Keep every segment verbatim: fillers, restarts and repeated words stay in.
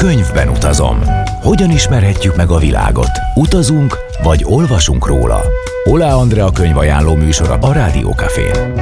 Könyvben utazom. Hogyan ismerhetjük meg a világot? Utazunk, vagy olvasunk róla? Oláh Andrea könyvajánló műsora a Rádió Cafén.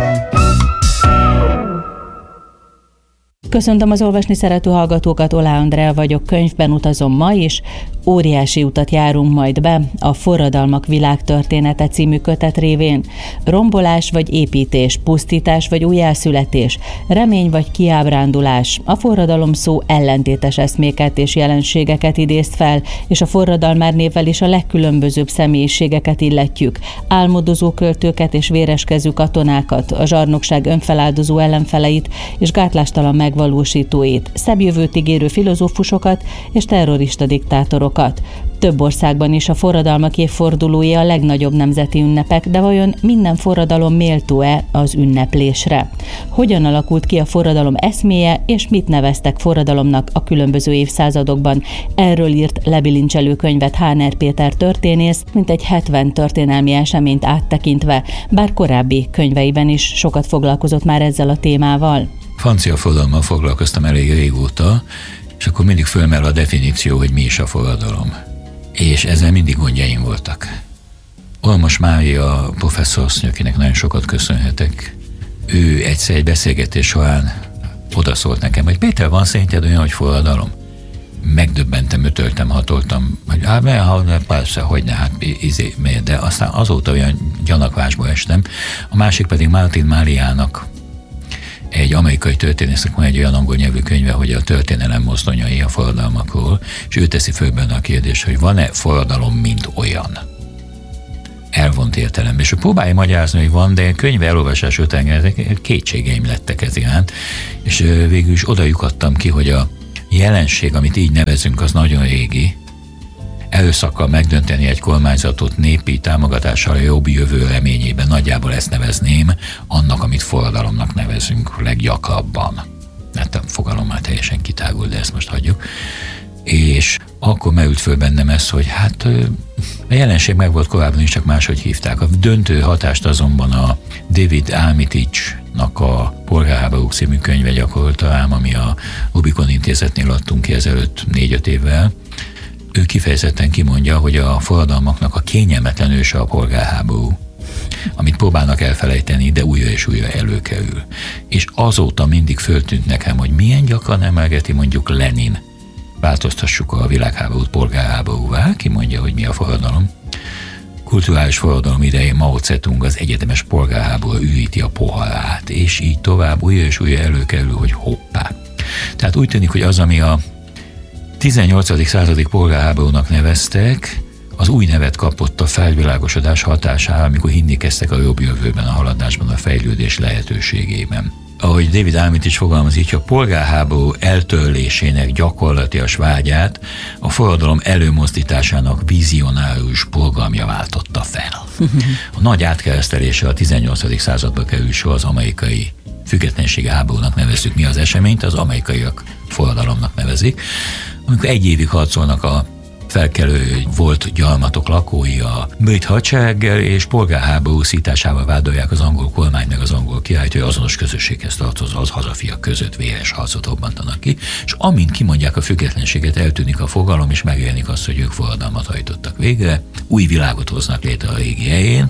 Köszöntöm az olvasni szerető hallgatókat, Oláh Andrea vagyok, könyvben utazom ma is. Óriási utat járunk majd be a Forradalmak világtörténete című kötet révén. Rombolás vagy építés, pusztítás vagy újjászületés, remény vagy kiábrándulás. A forradalom szó ellentétes eszméket és jelenségeket idézt fel, és a forradalmár névvel is a legkülönbözőbb személyiségeket illetjük. Álmodozó költőket és véreskező katonákat, a zsarnokság önfeláldozó ellenfeleit és gátlástalan megvalósítóit, szebb jövőt ígérő filozófusokat és terrorista diktátorokat. Több országban is a forradalmak évfordulója a legnagyobb nemzeti ünnepek, de vajon minden forradalom méltó-e az ünneplésre? Hogyan alakult ki a forradalom eszméje, és mit neveztek forradalomnak a különböző évszázadokban? Erről írt lebilincselő könyvet Háner Péter történész, mintegy hetven történelmi eseményt áttekintve, bár korábbi könyveiben is sokat foglalkozott már ezzel a témával. Francia forradalommal foglalkoztam elég régóta, és akkor mindig fölmerül a definíció, hogy mi is a forradalom. És ezzel mindig gondjaim voltak. Olmos Mária professzorszony, akinek nagyon sokat köszönhetek, ő egyszer egy beszélgetés során odaszólt nekem, hogy Péter, van szerinted olyan, hogy forradalom? Megdöbbentem, ötöltem, hatoltam, hogy á, mert persze, hogyne, hát izé, de aztán azóta olyan gyanakvásba estem. A másik pedig Martin Mariának, egy amerikai történésznek van egy olyan angol nyelvű könyve, hogy a történelem mozdonyai a forradalmakról, és ő teszi föl benne a kérdést, hogy van-e forradalom, mint olyan? Elvont értelemben. És ő próbálja magyarázni, hogy van, de könyve elolvasás után kétségeim lettek ez iránt, és végül is oda lyukadtam ki, hogy a jelenség, amit így nevezünk, az nagyon régi. Erőszakkal megdönteni egy kormányzatot népi támogatással a jobb jövő reményében, nagyjából ezt nevezném annak, amit forradalomnak nevezünk leggyakrabban. Hát a fogalom már teljesen kitágul, de ezt most hagyjuk. És akkor merült föl bennem ez, hogy hát a jelenség meg volt korábban is, csak máshogy hívták. A döntő hatást azonban a David Armitage-nak a Polgárháború című könyve gyakorolta rám, ami a Rubikon Intézetnél adtunk ki ezelőtt négy-öt évvel. Ő kifejezetten kimondja, hogy a forradalmaknak a kényelmetlen őse a polgárháború, amit próbálnak elfelejteni, de újra és újra előkerül. És azóta mindig föltűnt nekem, hogy milyen gyakran emelgeti mondjuk Lenin. Változtassuk a világháborút polgárháborúvá, ki mondja, hogy mi a forradalom. Kulturális forradalom idején Mao Zedong az egyetemes polgárháború üríti a poharát, és így tovább újra és újra előkerül, hogy hoppá. Tehát úgy tűnik, hogy az, ami a tizennyolcadik századi polgárháborúnak neveztek, az új nevet kapott a felvilágosodás hatására, amikor hinni kezdtek a jobb jövőben, a haladásban, a fejlődés lehetőségében. Ahogy David Armitage fogalmaz így, a polgárháború eltörlésének gyakorlatias vágyát a forradalom előmozdításának vizionárius programja váltotta fel. A nagy átkeresztelése a tizennyolcadik századba kerül sor az amerikai függetlenségi háborúnak nevezzük mi az eseményt, az amerikaiak forradalomnak nevezik. Amikor egy évig harcolnak a felkelő volt gyarmatok lakói a brit hadsereggel, és polgárháború szításával vádolják az angol kormány meg az angol királyt, hogy azonos közösséghez tartozó az hazafiak között véres harcot robbantanak ki, és amint kimondják a függetlenséget, eltűnik a fogalom, és megjelenik az, hogy ők forradalmat hajtottak végre, új világot hoznak létre a régi helyén,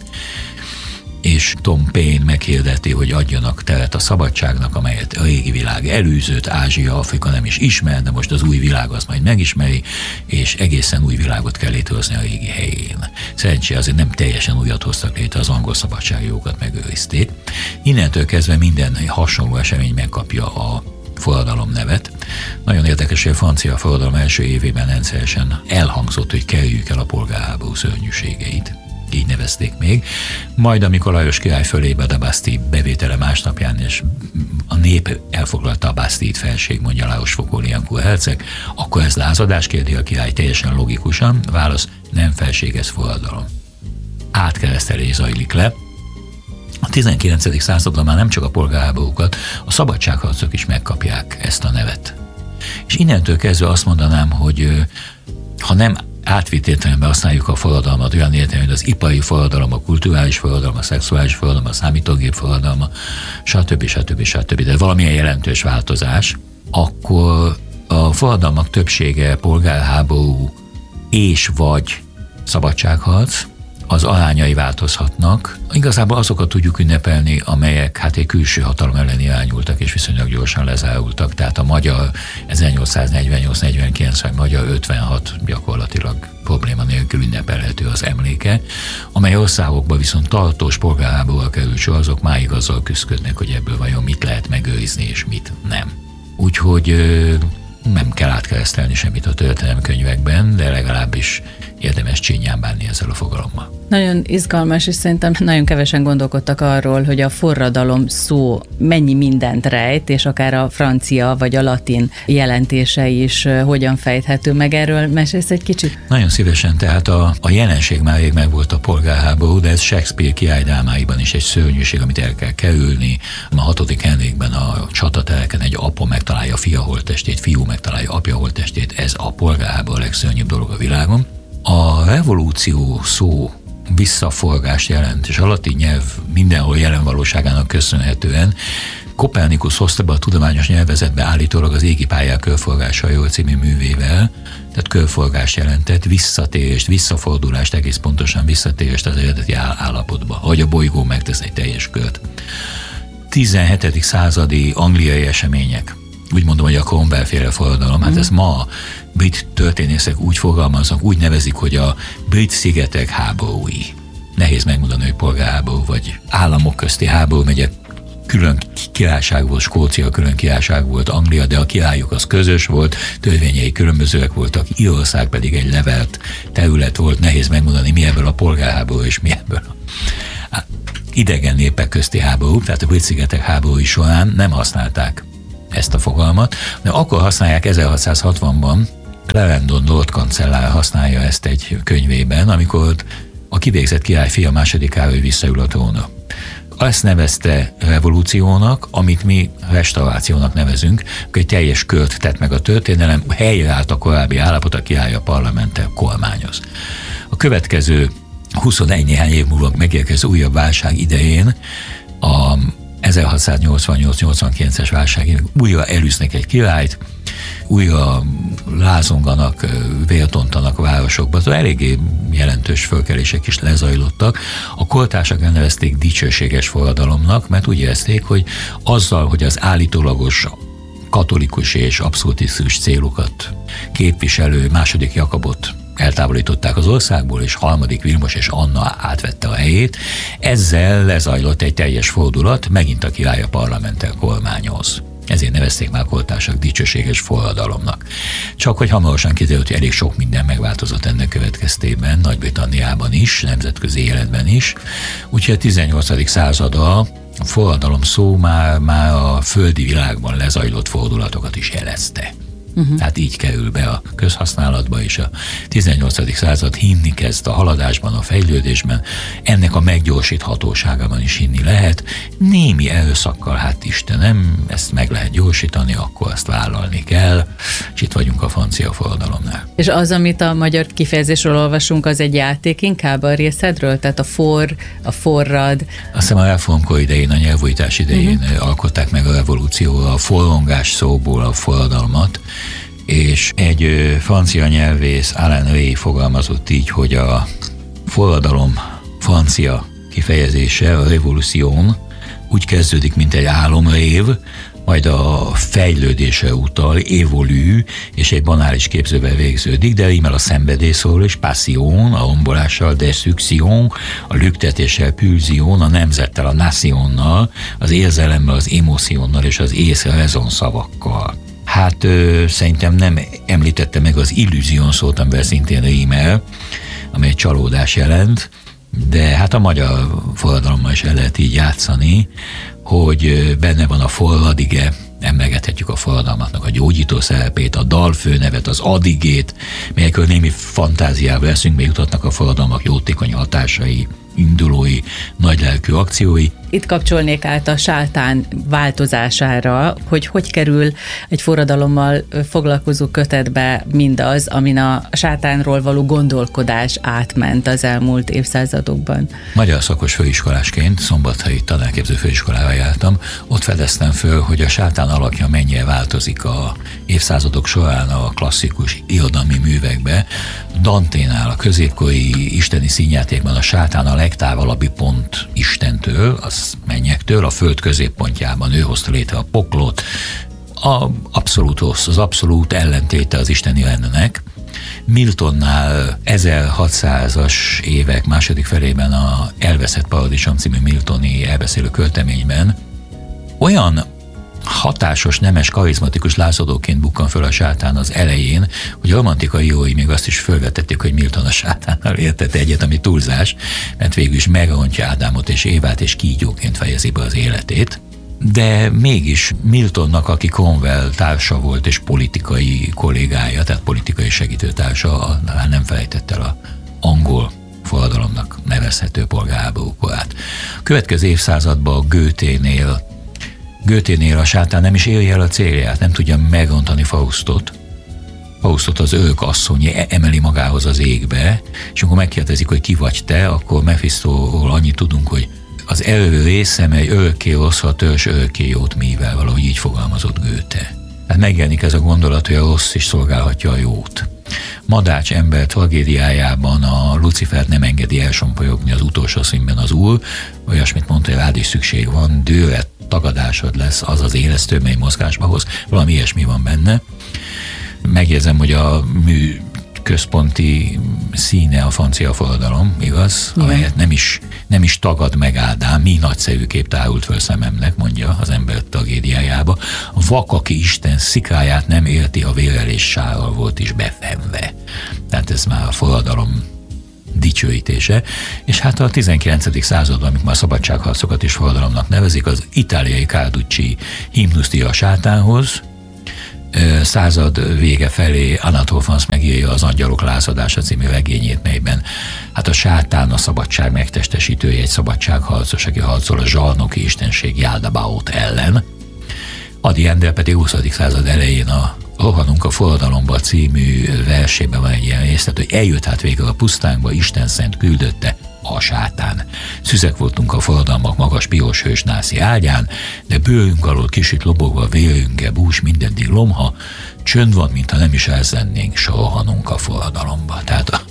és Tom Paine meghirdeti, hogy adjanak teret a szabadságnak, amelyet a régi világ elűzött, Ázsia, Afrika nem is ismer, de most az új világ azt majd megismeri, és egészen új világot kell létrehozni a régi helyén. Szerencsére azért nem teljesen újat hoztak létre, az angol szabadságjogokat megőrizték. Innentől kezdve minden hasonló esemény megkapja a forradalom nevet. Nagyon érdekes, hogy a francia forradalom első évében rendszeresen elhangzott, hogy kerüljük el a polgárháború szörnyűségeit. Így nevezték még. Majd, amikor Lajos király fölébred a Bastille bevétele másnapján, és a nép elfoglalta a Bastille-t, felség, mondja Lajos Foucault-Liancourt herceg, akkor ez lázadás, kérdi a király teljesen logikusan. Válasz, nem felség, ez forradalom. Átkeresztelés zajlik le. A tizenkilencedik században már nem csak a polgárháborúkat, a szabadságharcok is megkapják ezt a nevet. És innentől kezdve azt mondanám, hogy ha nem átvitt értelemben használjuk a forradalmat, olyan értelemben, hogy az ipari forradalom, a kulturális forradalom, a szexuális forradalom, a számítógép forradalma, stb. stb. stb. De valamilyen jelentős változás, akkor a forradalmak többsége polgárháború és vagy szabadságharc, az arányai változhatnak. Igazából azokat tudjuk ünnepelni, amelyek hát egy külső hatalom ellen irányultak és viszonylag gyorsan lezárultak. Tehát a magyar ezernyolcszáznegyvennyolc negyvenkilenc vagy magyar ötvenhat gyakorlatilag probléma nélkül ünnepelhető az emléke, amely országokban viszont tartós polgárháborúra került sor, azok máig azzal küzdködnek, hogy ebből vajon mit lehet megőrizni és mit nem. Úgyhogy nem kell átkeresztelni semmit a történelemkönyvekben, de legalábbis érdemes csinyán bánni ezzel a fogalommal. Nagyon izgalmas, és szerintem nagyon kevesen gondolkodtak arról, hogy a forradalom szó mennyi mindent rejt, és akár a francia vagy a latin jelentése is hogyan fejthető meg. Erről mesélsz egy kicsit? Nagyon szívesen, tehát a, a jelenség már rég megvolt a polgárháború, de ez Shakespeare királydrámáiban is egy szörnyűség, amit el kell kerülni. A hatodik Henrikben a csatatereken egy apa megtalálja a fia holttestét, fiú megtalálja apja holttestét, ez a polgárháború a legszörnyűbb dolog a világon. A revolúció szó visszaforgást jelent, és a latin nyelv mindenhol jelen valóságának köszönhetően Kopernikus hozta be a tudományos nyelvezetbe állítólag az égi pályák körforgásairól című művével, tehát körforgást jelentett, visszatérést, visszafordulást, egész pontosan visszatérést az eredeti állapotba, ahogy a bolygó megtesz egy teljes kört. tizenhetedik századi angliai események, úgy mondom, hogy a Cromwell-féle forradalom, hát mm. ez ma brit történészek úgy fogalmaznak, úgy nevezik, hogy a brit szigetek háborúi. Nehéz megmondani, hogy polgárháború vagy államok közti háború, ugye külön királyság volt, Skócia külön királyság volt, Anglia, de a királyuk az közös volt, törvényei különbözőek voltak, Írország pedig egy levelt terület volt, nehéz megmondani, mi ebből a polgárháború és mi ebből a idegen népek közti háború, tehát a brit szigetek háborúi során nem használták ezt a fogalmat, de akkor használják ezerhatszázhatvanban, Clarendon Lord kancellár használja ezt egy könyvében, amikor a kivégzett király fia második Károly visszaül a trónra. Azt nevezte revolúciónak, amit mi restaurációnak nevezünk, hogy egy teljes kört tett meg a történelem, helyreállt a korábbi állapot, a király a parlamenttel kormányoz. A következő huszonegy néhány év múlva megérkező újabb válság idején a ezerhatszáznyolcvannyolc nyolcvankilences válságig újra elűznek egy királyt, újra lázonganak, vértontanak a városokba, szóval eléggé jelentős fölkelések is lezajlottak. A kortársak elnevezték dicsőséges forradalomnak, mert úgy érezték, hogy azzal, hogy az állítólagos katolikus és abszolutisztus célokat képviselő második Jakabot eltávolították az országból, és harmadik Vilmos és Anna átvette a helyét. Ezzel lezajlott egy teljes fordulat, megint a király a parlamenttel kormányoz. Ezért nevezték már a kortársak dicsőséges forradalomnak. Csak hogy hamarosan kiderült, hogy elég sok minden megváltozott ennek következtében, Nagy-Britanniában is, nemzetközi életben is. Úgyhogy a tizennyolcadik százada a forradalom szó már, már a földi világban lezajlott fordulatokat is jelezte. Uh-huh. Tehát így kerül be a közhasználatba, és a tizennyolcadik század hinni kezd a haladásban, a fejlődésben, ennek a meggyorsíthatóságában is hinni lehet. Némi erőszakkal, hát Istenem, ezt meg lehet gyorsítani, akkor azt vállalni kell, és itt vagyunk a francia forradalomnál. És az, amit a magyar kifejezésről olvasunk, az egy játék inkább a részedről? Tehát a for, a forrad? Azt hiszem a reformkor idején, a nyelvújítás idején uh-huh. alkották meg a revolúcióra, a forrongás szóból a forradalmat, és egy francia nyelvész, Alain Ray fogalmazott így, hogy a forradalom francia kifejezése, a révolution úgy kezdődik, mint egy álomrév, majd a fejlődésre utal, évolű, és egy banális képzővel végződik, de rímel a szenvedélyszóval és passion, a rombolással, destruction, a lüktetéssel, pulsion, a nemzettel, a nationnal, az érzelemmel, az émotionnal és az észre rezon szavakkal. Hát ö, szerintem nem említette meg az illúzión szót, amivel szintén rímel, amely egy csalódás jelent, de hát a magyar forradalommal is el lehet így játszani, hogy benne van a forradige, emlegethetjük a forradalmaknak a gyógyító szerepét, a dalfőnevet, az adigét, melyekről némi fantáziával eszünkbe jutatnak a forradalmak jótékony hatásai, indulói, nagylelkű akciói, Itt kapcsolnék át a sátán változására, hogy hogy kerül egy forradalommal foglalkozó kötetbe mindaz, amin a sátánról való gondolkodás átment az elmúlt évszázadokban. Magyar szakos főiskolásként Szombathelyi tanárképző főiskolára jártam, ott fedeztem föl, hogy a sátán alakja mennyire változik a évszázadok során a klasszikus irodalmi művekbe. Danténál, a középkori isteni színjátékban a sátán a legtávolabbi pont Istentől, az mennyektől, a föld középpontjában ő hozta létre a poklot, a abszolút rossz, az abszolút ellentéte az isteni rendenek. Miltonnál ezerhatszázas évek második felében a Elveszett Paradicsom című miltoni elbeszélő költeményben olyan hatásos, nemes, karizmatikus lázadóként bukkan föl a sátán az elején, hogy a romantikai írói még azt is fölvetették, hogy Milton a sátánnal értett egyet, ami túlzás, mert végül is megrontja Ádámot és Évát, és kígyóként fejezi be az életét. De mégis Miltonnak, aki Cromwell társa volt és politikai kollégája, tehát politikai segítőtársa, nem felejtett el a angol forradalomnak nevezhető polgárháború korát. A következő évszázadban Goethénél Goethénél a sátán nem is érje el a célját, nem tudja megrontani Faustot. Faustot az ők asszony emeli magához az égbe, és amikor megkérdezik, hogy ki vagy te, akkor Mephistóról annyit tudunk, hogy az elő része, mely örökké rossz, a törzs örökké jót mível, valahogy így fogalmazott Goethe. Hát megjelenik ez a gondolat, hogy a rossz is szolgálhatja a jót. Madács ember tragédiájában a Lucifert nem engedi elsompolyogni az utolsó színben az úr, olyasmit mondta, hogy rád is szükség van, dőre tagadásod lesz, az az élesztő, mely mozgásba hoz, valami ilyesmi van benne. Megjegyzem, hogy a mű központi színe a francia forradalom, igaz? Igen. Amelyet nem is, nem is tagad meg Ádám, mi nagyszerű kép tárult föl szememnek, mondja az ember tragédiájába. A vak, aki Isten szikáját nem érti, a vérelés sárral volt is befenve. Tehát ez már a forradalom dicsőítése, és hát a tizenkilencedik században, amik már szabadságharcokat is forradalomnak nevezik, az itáliai Carducci himnuszt ír a sátánhoz, század vége felé Anatole France megírja az Angyalok lázadása című regényét, melyben hát a sátán a szabadság megtestesítője, egy szabadságharcos, aki harcol a zsarnoki istenség Jáldabaót ellen. Ady Endre pedig huszadik század elején a Rohanunk a forradalomba című versében van egy ilyen részlet, hogy eljött hát végre a pusztánkba, Isten szent küldötte, a sátán. Szüzek voltunk a forradalmak magas piros hős nászi ágyán, de bőrünk alól kicsit lobogva vérünkbe bús mindeddig lomha, csönd van, mintha nem is elzennénk, s rohanunk a forradalomba. Tehát a,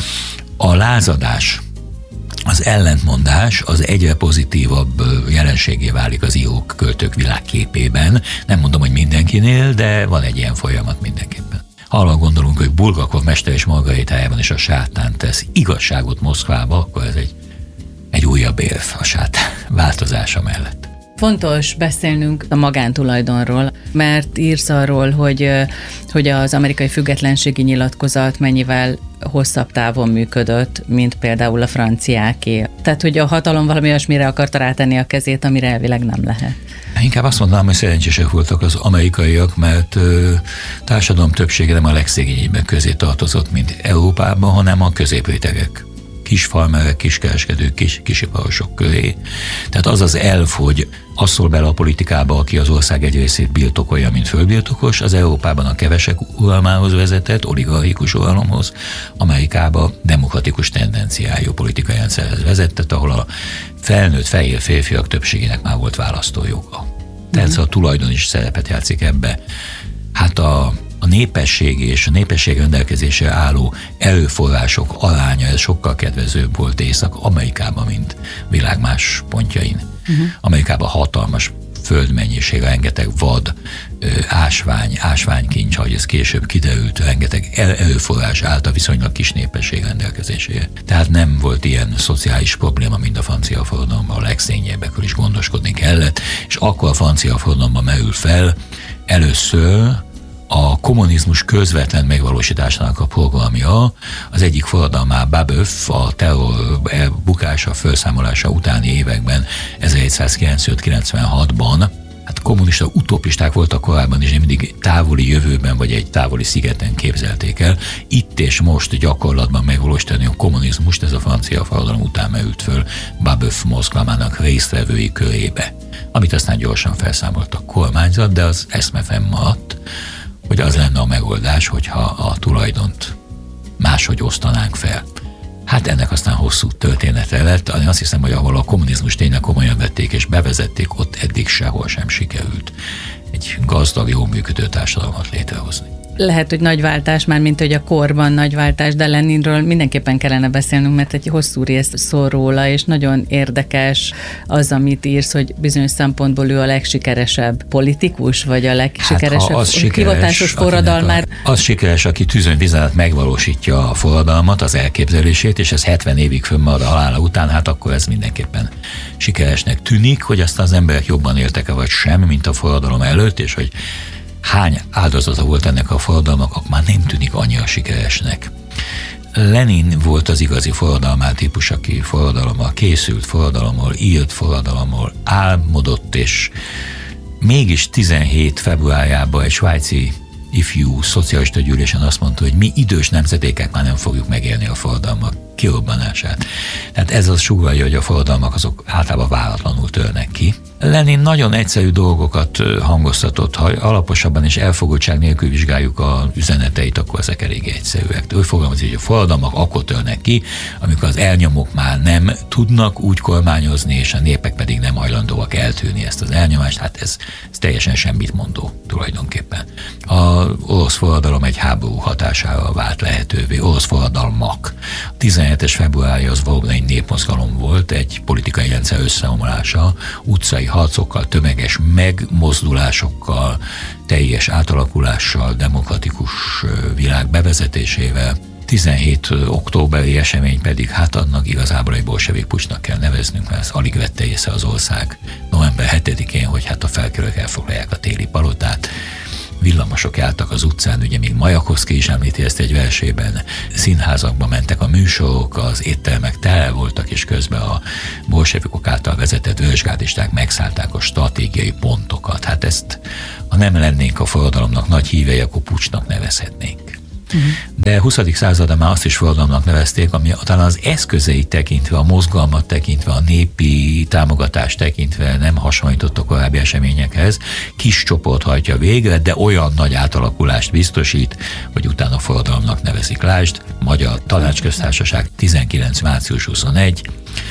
a lázadás, az ellentmondás az egyre pozitívabb jelenségé válik az írók, költők világképében. Nem mondom, hogy mindenkinél, de van egy ilyen folyamat mindenképpen. Ha arra gondolunk, hogy Bulgakov Mester és Margaritájában is a sátán tesz igazságot Moszkvába, akkor ez egy, egy újabb érv a sátán változása mellett. Fontos beszélnünk a magántulajdonról, mert írsz arról, hogy, hogy az amerikai függetlenségi nyilatkozat mennyivel hosszabb távon működött, mint például a franciáké. Tehát, hogy a hatalom valami olyasmire akarta rátenni a kezét, amire elvileg nem lehet. Inkább azt mondanám, hogy szerencsések voltak az amerikaiak, mert ö, társadalom többsége nem a legszegényebbek közé tartozott, mint Európában, hanem a középrétegek. Kis farmerek, kiskereskedők, kis, kisiparosok köré. Tehát az az elv, hogy az szól bele a politikába, aki az ország egy részét birtokolja, mint földbirtokos, az Európában a kevesek uralmához vezetett, oligarchikus uralomhoz, Amerikában demokratikus tendenciájú politikai rendszerhez vezetett, ahol a felnőtt fehér férfiak többségének már volt választójoga. Tehát mm. a tulajdon is szerepet játszik ebbe. Hát a A népesség és a népesség rendelkezésre álló erőforrások aránya ez sokkal kedvezőbb volt Észak-Amerikában, mint világ más pontjain. Uh-huh. Amerikában hatalmas földmennyiség, rengeteg vad, ásvány, ásványkincs, ahogy ez később kiderült, rengeteg erőforrás állt a viszonylag kis népesség rendelkezésére. Tehát nem volt ilyen szociális probléma, mint a francia forradalomban, a legszényebbekről is gondoskodni kellett, és akkor a francia forradalomban merül fel először a kommunizmus közvetlen megvalósításának a programja. Az egyik forradalmá Babeuf, a terror bukása, felszámolása utáni években, ezerhétszázkilencvenöt-kilencvenhatban, hát kommunista utopisták voltak korábban, és mindig távoli jövőben, vagy egy távoli szigeten képzelték el. Itt és most gyakorlatban megvalósítani a kommunizmust, ez a francia forradalom után merült föl Babeuf mozgalmának résztvevői körébe, amit aztán gyorsan felszámolt a kormányzat, de az eszme fennmaradt, hogy az lenne a megoldás, hogyha a tulajdont máshogy osztanánk fel. Hát ennek aztán hosszú története lett, én azt hiszem, hogy ahol a kommunizmus tényleg komolyan vették és bevezették, ott eddig sehol sem sikerült egy gazdag, jól működő társadalmat létrehozni. Lehet, hogy nagy váltás, már mint hogy a korban nagy váltás, de Leninről mindenképpen kellene beszélnünk, mert egy hosszú részt szól róla, és nagyon érdekes az, amit írsz, hogy bizonyos szempontból ő a legsikeresebb politikus, vagy a legsikeresebb hát, hivatásos forradalmár. A, az sikeres, aki tűzön vizet megvalósítja a forradalmat, az elképzelését, és ez hetven évig fönnmarad a halála után, hát akkor ez mindenképpen sikeresnek tűnik, hogy azt az emberek jobban éltek-e vagy sem, mint a forradalom előtt, és hogy hány áldozata volt ennek a forradalmak, akkor már nem tűnik annyira sikeresnek. Lenin volt az igazi forradalmár típus, aki forradalommal készült, forradalommal írt, forradalommal álmodott, és mégis tizenhét februárjában egy svájci ifjú szocialista gyűlésen azt mondta, hogy mi idős nemzedékek már nem fogjuk megélni a forradalmak kirobbanását. Tehát ez az sugallja, hogy a forradalmak azok általában váratlanul törnek ki. Lenin nagyon egyszerű dolgokat hangoztatott, ha alaposabban és elfogultság nélkül vizsgáljuk az üzeneteit, akkor ezek elég egyszerűek. Ő fogalmazik, hogy a forradalmak akkor törnek ki, amikor az elnyomók már nem tudnak úgy kormányozni, és a népek pedig nem hajlandóak eltűrni ezt az elnyomást. Hát ez, ez teljesen semmit mondó tulajdonképpen. Az orosz forradalom egy háború hatására vált lehetővé, orosz forradalmak. A tizenhetes februárja az valóban egy népmozgalom volt, egy politikai rendszer összeomlása, utcai harcokkal, tömeges megmozdulásokkal, teljes átalakulással, demokratikus világ bevezetésével. tizenhét októberi esemény pedig hát annak igazából egy bolsevik puccsnak kell neveznünk, mert ezt alig vette észre az ország november hetedikén, hogy hát a felkelők elfoglalják a téli palotát. Villamosok jártak az utcán, ugye még Majakovszky is említi ezt egy versében, színházakba mentek a műsorok, az éttermek tele voltak, és közben a bolsevikok által vezetett vörösgárdisták megszállták a stratégiai pontokat. Hát ezt, ha nem lennénk a forradalomnak nagy hívei, akkor puccsnak nevezhetnénk. De a huszadik században már azt is forradalomnak nevezték, ami talán az eszközeit tekintve, a mozgalmat tekintve, a népi támogatást tekintve nem hasonlított a korábbi eseményekhez. Kis csoport hajtja végre, de olyan nagy átalakulást biztosít, hogy utána forradalomnak nevezik. Lásd, Magyar Tanácsköztársaság tizenkilenc március huszonegy,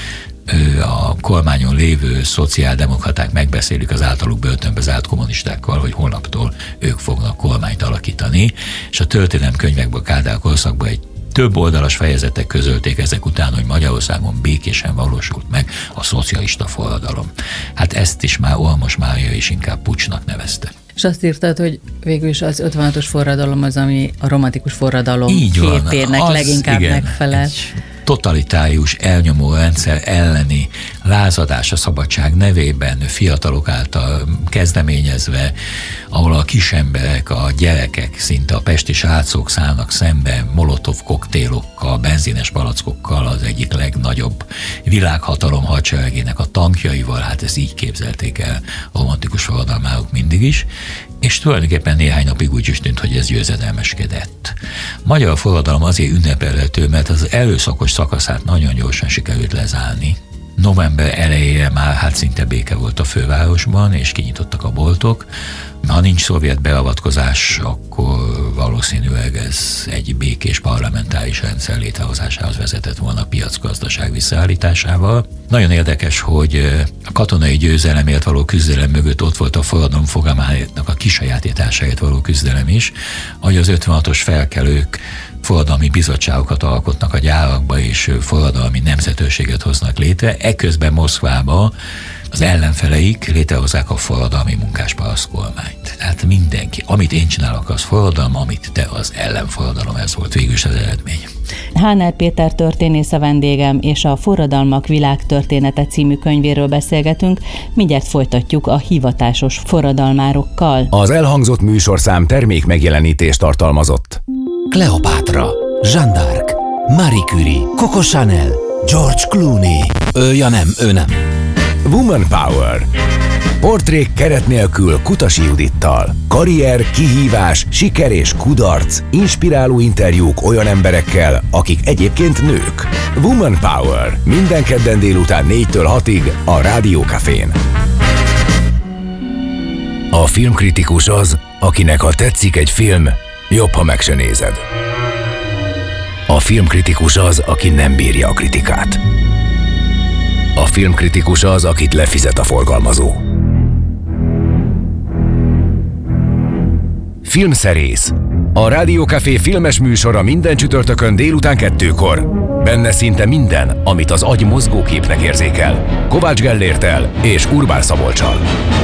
a kormányon lévő szociáldemokraták megbeszélik az általuk börtönbe zárt kommunistákkal, hogy holnaptól ők fognak kormányt alakítani, és a történelemkönyvekből, Kádár korszakban egy több oldalas fejezetek közölték ezek után, hogy Magyarországon békésen valósult meg a szocialista forradalom. Hát ezt is már Olmos Mária is inkább puccsnak nevezte. És azt írtad, hogy végül is az ötvenhatos forradalom az, ami a romantikus forradalom így képének van, az, leginkább igen, megfelel. Totalitárius, elnyomó rendszer elleni lázadás a szabadság nevében, fiatalok által kezdeményezve, ahol a kisemberek, a gyerekek, szinte a pesti srácok szállnak szembe molotov koktélokkal, benzines palackokkal az egyik legnagyobb világhatalom hadseregének a tankjaival, hát ezt így képzelték el a romantikus forradalmárok mindig is, és tulajdonképpen néhány napig úgy is tűnt, hogy ez győzedelmeskedett. Magyar forradalom azért ünnepelhető, mert az előszakos szakaszát nagyon gyorsan sikerült lezárni. November elejére már hát szinte béke volt a fővárosban, és kinyitottak a boltok. Ha nincs szovjet beavatkozás, akkor valószínűleg ez egy békés parlamentáris rendszer létrehozásához vezetett volna a piacgazdaság visszaállításával. Nagyon érdekes, hogy a katonai győzelemért való küzdelem mögött ott volt a forradalom fogalmának a kisajátításáért való küzdelem is, ahogy az ötvenhatos felkelők forradalmi bizottságokat alkotnak a gyárakba, és forradalmi nemzetőrséget hoznak létre. Eközben Moszkvába az ellenfeleik létrehozzák a forradalmi munkásparaszt kormányt. Tehát mindenki, amit én csinálok, az forradalom, amit te, az ellenforradalom, ez volt végül is az eredmény. Háner Péter történész a vendégem, és a Forradalmak világtörténete című könyvéről beszélgetünk, mindjárt folytatjuk a hivatásos forradalmárokkal. Az elhangzott műsorszám termék megjelenítést tartalmazott. Kleopátra, Jeanne d'Arc, Marie Curie, Coco Chanel, George Clooney. Ő, ja nem, ő nem. Woman Power. Portrék keret nélkül Kutasi Judittal. Karrier, kihívás, siker és kudarc. Inspiráló interjúk olyan emberekkel, akik egyébként nők. Woman Power. Minden kedden délután négytől hatig a Rádió Cafén. A filmkritikus az, akinek ha tetszik egy film, jobb, ha meg se nézed. A filmkritikus az, aki nem bírja a kritikát. A filmkritikus az, akit lefizet a forgalmazó. Filmszerész. A Rádió Café filmes műsora minden csütörtökön délután kettőkor. Benne szinte minden, amit az agy mozgóképnek érzékel. Kovács Gellérttel és Urbán Szabolccsal.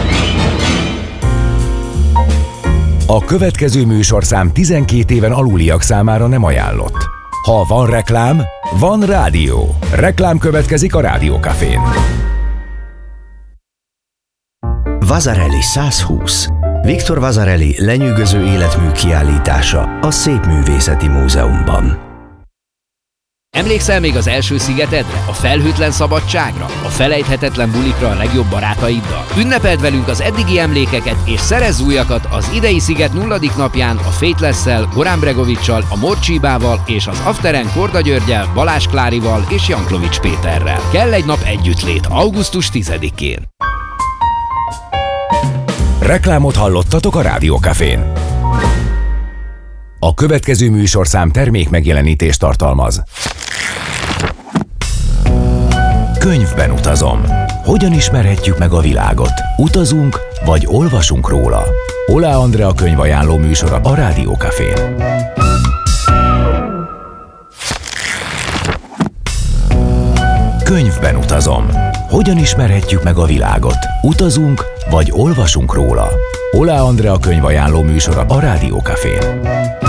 A következő műsorszám tizenkét éven aluliak számára nem ajánlott. Ha van reklám, van rádió. Reklám következik a Rádió Cafén. Vasarely százhúsz. Viktor Vasarely lenyűgöző életmű kiállítása a Szépművészeti Múzeumban. Emlékszel még az első szigetedre, a felhőtlen szabadságra, a felejthetetlen bulikra a legjobb barátaiddal? Ünnepeld velünk az eddigi emlékeket és szerezz újakat az idei sziget nulladik napján a Faithless-szel, Goran Bregovics-sal, a Morcsibával és az Afteren Korda Györgyel, Balázs Klárival és Janklovics Péterrel. Kell egy nap együttlét augusztus tizedikén. Reklámot hallottatok a Rádió Cafén. A következő műsorszám termék megjelenítést tartalmaz. Könyvben utazom. Hogyan ismerhetjük meg a világot? Utazunk, vagy olvasunk róla? Oláh Andrea könyvajánló műsora a Rádió Cafén. Könyvben utazom. Hogyan ismerhetjük meg a világot? Utazunk, vagy olvasunk róla? Oláh Andrea könyvajánló műsora a Rádió Cafén.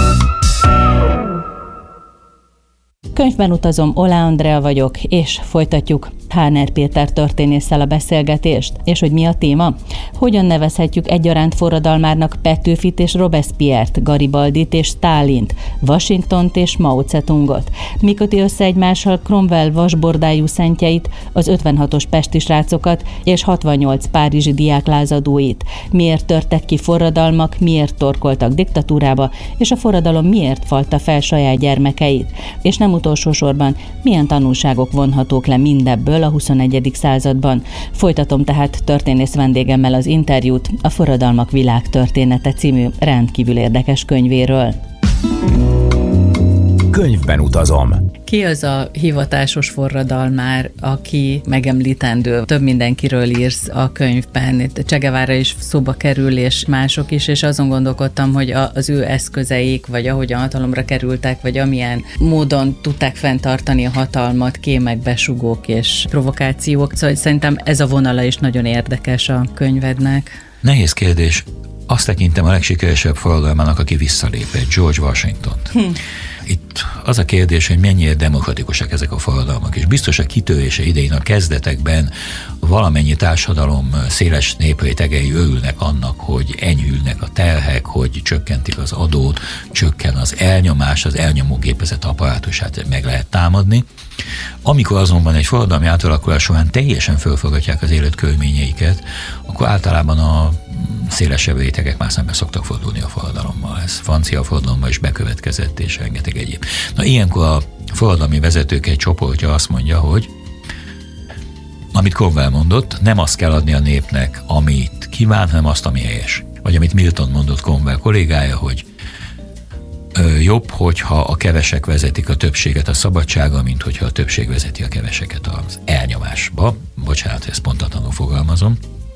Könyvben utazom, Oláh Andrea vagyok, és folytatjuk Háner Péter történésszel a beszélgetést. És hogy mi a téma? Hogyan nevezhetjük egyaránt forradalmárnak Petőfit és Robespierre-t, Garibaldit és Stálint, Washingtont és Mao Zedongot? Mi köti össze egymással Cromwell vasbordájú szentjeit, az ötvenhatos pesti srácokat és hatvannyolc párizsi diáklázadóit? Miért törtek ki forradalmak, miért torkoltak diktatúrába, és a forradalom miért falta fel saját gyermekeit? És nem utolsó sorban, milyen tanulságok vonhatók le mindebből a huszonegyedik században? Folytatom tehát történész vendégemmel az interjút a Forradalmak világtörténete című rendkívül érdekes könyvéről. Könyvben utazom. Ki az a hivatásos forradalmár, aki megemlítendő? Több mindenkiről írsz a könyvben. Che Guevara is szóba kerül, és mások is, és azon gondolkodtam, hogy az ő eszközeik, vagy ahogyan hatalomra kerültek, vagy amilyen módon tudták fenntartani a hatalmat, kémek, besugók és provokációk. Szóval szerintem ez a vonala is nagyon érdekes a könyvednek. Nehéz kérdés. Azt tekintem a legsikeresebb forradalmának, aki visszalépett, George Washingtont. Hm. Itt az a kérdés, hogy mennyire demokratikusak ezek a forradalmak, és biztos a kitörése idején a kezdetekben valamennyi társadalom széles néprétegei örülnek annak, hogy enyhülnek a terhek, hogy csökkentik az adót, csökken az elnyomás, az elnyomógépezet apparátusát meg lehet támadni. Amikor azonban egy forradalmi átalakulás során teljesen fölfogatják az életkörülményeiket, akkor általában a szélesebb rétegek már szembe szoktak fordulni a forradalommal. Ez francia forradalommal is bekövetkezett, és rengeteg egyéb. Na, ilyenkor a forradalmi vezetők egy csoportja azt mondja, hogy amit Cromwell mondott, nem azt kell adni a népnek, amit kíván, hanem azt, ami helyes. Vagy amit Milton mondott, Cromwell kollégája, hogy jobb, hogyha a kevesek vezetik a többséget a szabadsága, mint hogyha a többség vezeti a keveseket az elnyomásba. Bocsánat, ezt pontatlanul fogalmazom.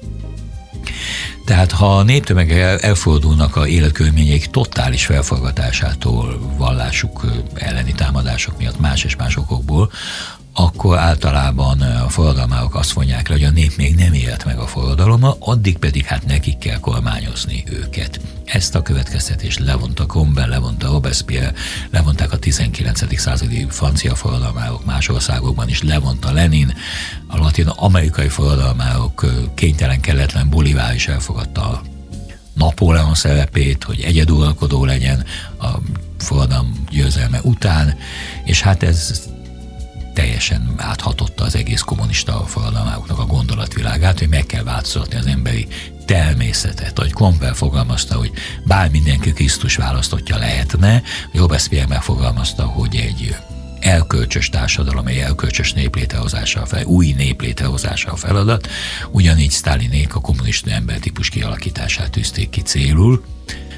Tehát ha a néptömegek elfordulnak a életkörülményeik totális felforgatásától, vallásuk elleni támadások miatt, más és más okokból, akkor általában a forradalmárok azt mondják le, hogy a nép még nem élt meg a forradalommal, addig pedig hát nekik kell kormányozni őket. Ezt a következtetést levonta Cromwell, levonta Robespierre, levonták a tizenkilencedik századi francia forradalmárok, más országokban is levonta Lenin, a latin-amerikai forradalmárok, kénytelen kelletlen Bolivár is elfogadta a Napóleon szerepét, hogy egyeduralkodó legyen a forradalom győzelme után, és hát ez teljesen áthatotta az egész kommunista forradalmáknak a gondolatvilágát, hogy meg kell változtatni az emberi természetet. Ahogy Cromwell fogalmazta, hogy bár mindenki Krisztus választottja lehetne, Robespierre megfogalmazta, hogy egy elkölcsös társadalom, egy elkölcsös nép létrehozása a fel, új nép létrehozása a feladat, ugyanígy Sztálinék a kommunista embertípus kialakítását tűzték ki célul.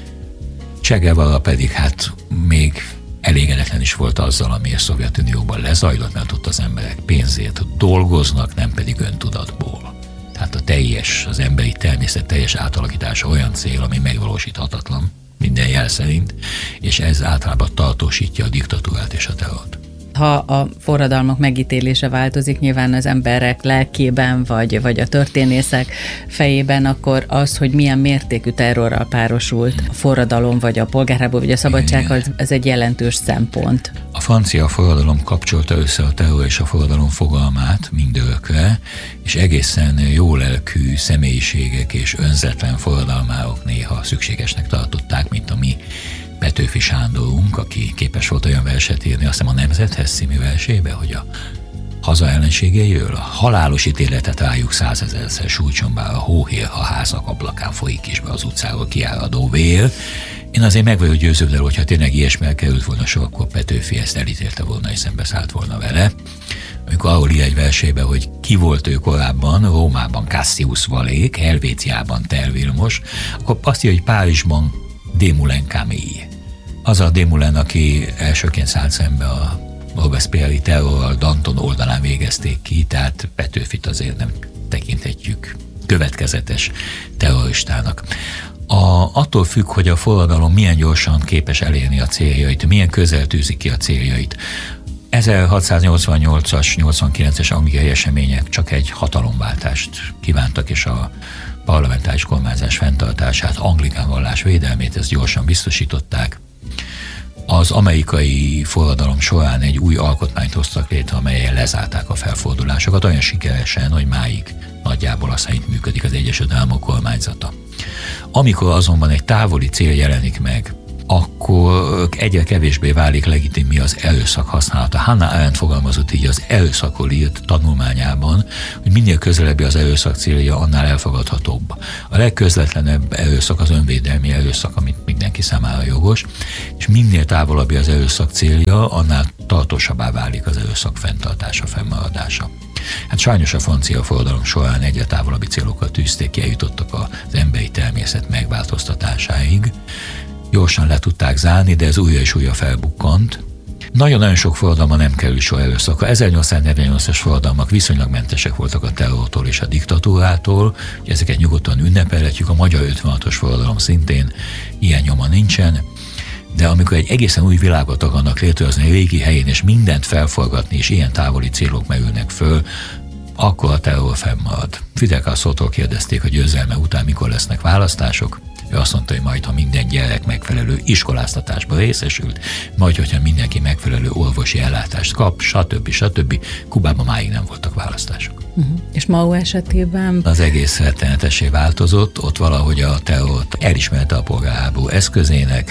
Che Guevara pedig hát még elégedetlen is volt azzal, ami a Szovjetunióban lezajlott, mert ott az emberek pénzért dolgoznak, nem pedig öntudatból. Tehát a teljes, az emberi természet teljes átalakítása olyan cél, ami megvalósíthatatlan minden jel szerint, és ez általában tartósítja a diktatúrát és a terrort. Ha a forradalmak megítélése változik nyilván az emberek lelkében, vagy, vagy a történészek fejében, akkor az, hogy milyen mértékű terrorral párosult a forradalom, vagy a polgárháború, vagy a szabadság, az, az egy jelentős szempont. A francia forradalom kapcsolta össze a terror és a forradalom fogalmát mindörökre, és egészen jólelkű személyiségek és önzetlen forradalmárok néha szükségesnek tartották, mint a mi Petőfi Sándorunk, aki képes volt olyan verset írni, azt hiszem a Nemzethez című versébe, hogy a haza ellenségeiről a halálos ítéletet rájuk százezerszer sújtson, bár a hóhér, ha házak ablakán folyik is be az utcáról kiáradó vér. Én azért meg vagyok győződve, hogyha tényleg ilyesmivel került volna sor, akkor Petőfi ezt elítélte volna és szembeszállt volna vele. Amikor arról ír egy versébe, hogy ki volt ő korábban, Rómában Cassius Valék, Helvéciában Tel Vilmos, akkor azt írja, hogy Párizsban Desmoulins Camille. Az a Desmoulins, aki elsőként szállt szembe a Robespierre-i terrorral, Danton oldalán végezték ki, tehát Petőfit azért nem tekinthetjük következetes terroristának. A, attól függ, hogy a forradalom milyen gyorsan képes elérni a céljait, milyen közel tűzi ki a céljait. ezerhatszáznyolcvannyolcas, nyolcvankilences angliai események csak egy hatalomváltást kívántak, és a parlamentáris kormányzás fenntartását, anglikán vallás védelmét, ezt gyorsan biztosították. Az amerikai forradalom során egy új alkotmányt hoztak létre, amelyen lezárták a felfordulásokat, olyan sikeresen, hogy máig nagyjából azt szerint működik az Egyesült Államok kormányzata. Amikor azonban egy távoli cél jelenik meg, akkor egyre kevésbé válik legitim mi az erőszak használata. Hannah Arendt fogalmazott így az erőszakról írt tanulmányában, hogy minél közelebbi az erőszak célja, annál elfogadhatóbb. A legközvetlenebb erőszak az önvédelmi erőszak, amit mindenki számára jogos, és minél távolabbi az erőszak célja, annál tartósabbá válik az erőszak fenntartása, fennmaradása. Hát sajnos a francia forradalom során egyre távolabbi célokat tűzték ki, eljutottak az emberi természet megváltoztatásáig. Gyorsan le tudták zárni, de ez újra és újra felbukkant. Nagyon-nagyon sok forradalma nem kerül sor erőszakra. ezernyolcszáznegyvennyolcas forradalmak viszonylag mentesek voltak a terrortól és a diktatúrától, ezeket nyugodtan ünnepelhetjük, a magyar ötvenhatos forradalom szintén ilyen nyoma nincsen, de amikor egy egészen új világot akarnak létrehozni a régi helyén, és mindent felforgatni, és ilyen távoli célok merülnek föl, akkor a terror fennmarad. Fidel Castrótól kérdezték, hogy győzelme után mikor lesznek választások. Ő azt mondta, hogy majd, ha minden gyerek megfelelő iskoláztatásba részesült, majd, hogyha mindenki megfelelő orvosi ellátást kap, stb. stb. Kubában máig nem voltak választások. Uh-huh. És Mao esetében? Az egész rettenetessé változott, ott valahogy a terrort elismerte a polgárháború eszközének,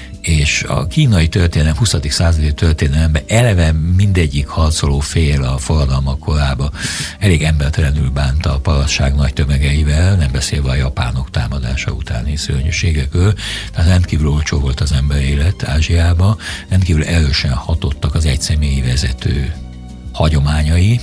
és a kínai történelem, huszadik századi történelemben eleve mindegyik harcoló fél a forradalmak korában elég embertelenül bánta a parasság nagy tömegeivel, nem beszélve a japánok támadása utáni szörnyűségekről, tehát rendkívül olcsó volt az ember élet Ázsiában, rendkívül erősen hatottak az egyszemélyi vezető hagyományai,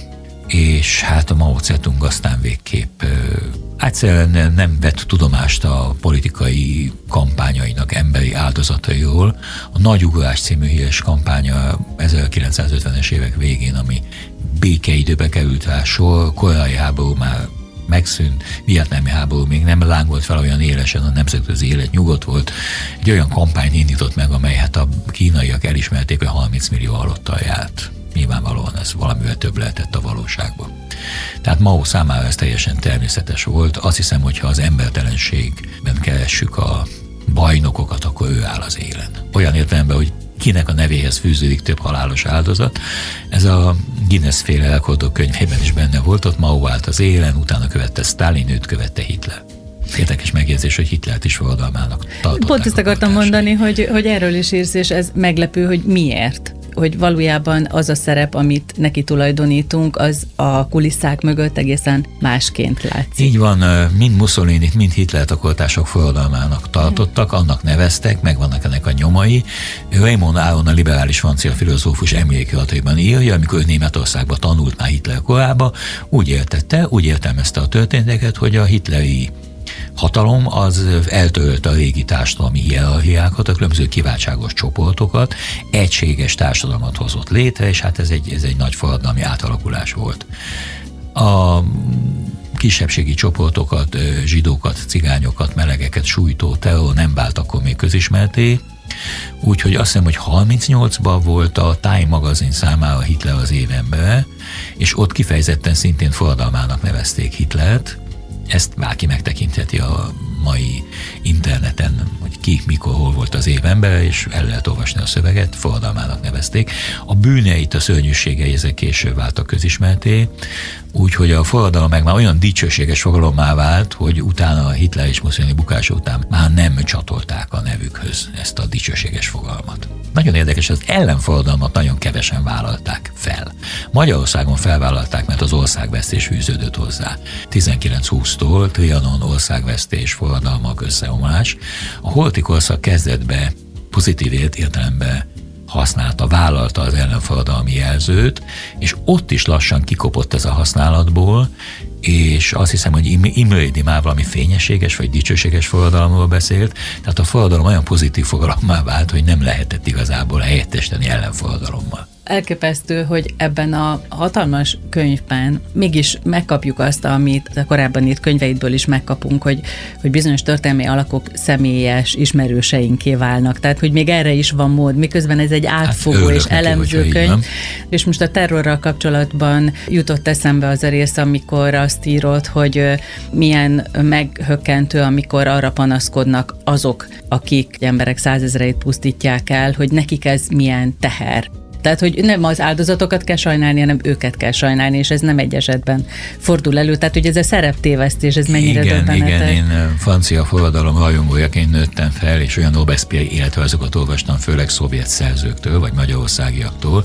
és hát a Mao Zedong aztán végképp egyszerűen nem vett tudomást a politikai kampányainak emberi áldozatairól. A Nagy Ugrás című híres kampánya ezerkilencszázötvenes évek végén, ami békeidőbe került rá sor, koreai háború már megszűnt, vietnámi háború még nem lángolt fel olyan élesen, a nemzetközi élet nyugodt volt. Egy olyan kampányt indított meg, amely hát a kínaiak elismerték, hogy harminc millió halottal járt. Nyilvánvalóan ez valamivel több lehetett a valóságban. Tehát Mao számára ez teljesen természetes volt. Azt hiszem, hogy ha az embertelenségben keressük a bajnokokat, akkor ő áll az élen. Olyan értelemben, hogy kinek a nevéhez fűződik több halálos áldozat. Ez a Guinness-féle rekordok könyvében is benne volt, ott Mao állt az élen, utána követte Sztálin, őt követte Hitler. Érdekes megjegyzés, hogy Hitlert is forradalmának tartották. Pont ezt akartam mondani, hogy, hogy erről is írsz, és ez meglepő, hogy miért. hogy valójában az a szerep, amit neki tulajdonítunk, az a kulisszák mögött egészen másként látszik. Így van, mind Mussolinit, mind Hitlert a kortársak forradalmának tartottak, annak neveztek, meg vannak ennek a nyomai. Raymond Aron, a liberális francia filozófus emlékirataiban írja, amikor ő Németországban tanult már Hitler korában, úgy értette, úgy értelmezte a történeteket, hogy a hitleri hatalom az eltörölte a régi társadalmi hierarchiákat, a különböző kiváltságos csoportokat, egységes társadalmat hozott létre, és hát ez egy, ez egy nagy forradalmi átalakulás volt. A kisebbségi csoportokat, zsidókat, cigányokat, melegeket sújtó terror nem vált akkor még közismerté, úgyhogy azt hiszem, hogy harmincnyolcban volt a Time magazin számára Hitler az évembere, és ott kifejezetten szintén forradalmának nevezték Hitlert. Ezt bárki megtekintheti a mai interneten, hogy ki, mikor, hol volt az év embere, és el lehet olvasni a szöveget, forradalmának nevezték. A bűneit, a szörnyűségei ezek később váltak közismerté, úgyhogy a forradalom meg már olyan dicsőséges fogalommá vált, hogy utána a Hitler és Mussolini bukása után már nem csatolták a nevükhöz ezt a dicsőséges fogalmat. Nagyon érdekes, az ellenforradalmat nagyon kevesen vállalták fel. Magyarországon felvállalták, mert az országvesztés fűződött hozzá. tizenkilenc-húsztól Trianon, országvesztés, forradalmak, összeomlás. A holti korszak kezdetbe pozitív értelemben használta, vállalta az ellenforradalmi jelzőt, és ott is lassan kikopott ez a használatból, és azt hiszem, hogy Imrédi már valami fényességes vagy dicsőséges forradalomról beszélt, tehát a forradalom olyan pozitív fogalommá vált, hogy nem lehetett igazából helyettesíteni ellenforradalommal. Elképesztő, hogy ebben a hatalmas könyvben mégis megkapjuk azt, amit a korábban írt könyveidből is megkapunk, hogy, hogy bizonyos történelmi alakok személyes ismerőseinké válnak. Tehát, hogy még erre is van mód, miközben ez egy átfogó hát és elemző neki, könyv. És most a terrorral kapcsolatban jutott eszembe az a rész, amikor azt írod, hogy milyen meghökkentő, amikor arra panaszkodnak azok, akik emberek százezreit pusztítják el, hogy nekik ez milyen teher. Tehát, hogy nem az áldozatokat kell sajnálni, hanem őket kell sajnálni, és ez nem egy esetben fordul elő. Tehát, hogy ez a szereptévesztés, ez mennyire igen, döbbenetes. Igen, én francia forradalom rajongójaként nőttem fel, és olyan Robespierre életrajzokat olvastam, főleg szovjet szerzőktől, vagy magyarországiaktól,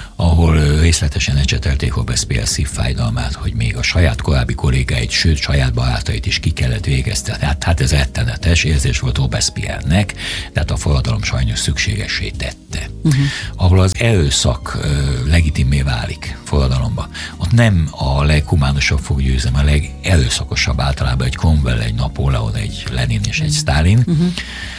ahol részletesen ecsetelték Robespierre szívfájdalmát, hogy még a saját korábbi kollégáit, sőt saját barátait is ki kellett végeztetni. Hát, hát ez rettenetes érzés volt Robespierre-nek, tehát a forradalom sajnos szükségessé tette. Uh-huh. Ahol az erőszak uh, legitimé válik forradalomba. Ott nem a leghumánusabb fog győzni, a legerőszakosabb általában egy Cromwell, egy Napóleon, egy Lenin és egy Stalin. Uh-huh.